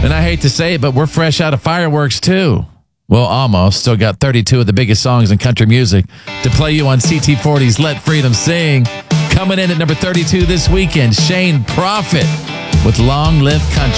And I hate to say it, but we're fresh out of fireworks, too. Well, almost. Still got 32 of the biggest songs in country music to play you on CT40's Let Freedom Sing. Coming in at number 32 this weekend, Shane Prophet with Long Live Country.